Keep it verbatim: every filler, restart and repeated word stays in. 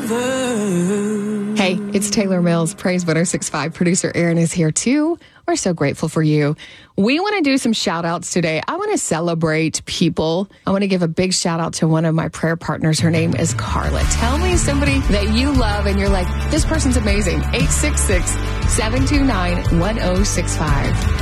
Hey, it's Taylor Mills, Praise one oh six point five. Producer Aaron is here too. We're so grateful for you. We want to do some shout outs today. I want to celebrate people. I want to give a big shout out to one of my prayer partners. Her name is Carla. Tell me somebody that you love and you're like, this person's amazing. eight six six, seven two nine, one oh six five.